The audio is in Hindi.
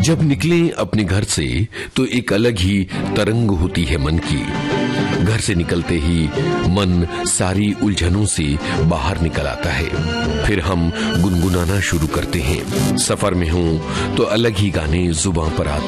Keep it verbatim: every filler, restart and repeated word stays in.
जब निकले अपने घर से तो एक अलग ही तरंग होती है मन की। घर से निकलते ही मन सारी उलझनों से बाहर निकल आता है। फिर हम गुनगुनाना शुरू करते हैं। सफर में हूं तो अलग ही गाने जुबां पर आते